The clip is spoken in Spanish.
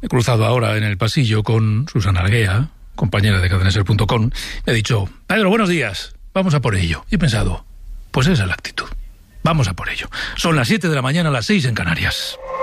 he cruzado ahora en el pasillo con Susana Arguea, compañera de cadenaser.com. Me ha dicho: Pedro, buenos días, vamos a por ello. Y he pensado, pues esa es la actitud. Vamos a por ello. Son las 7 de la mañana, las 6 en Canarias.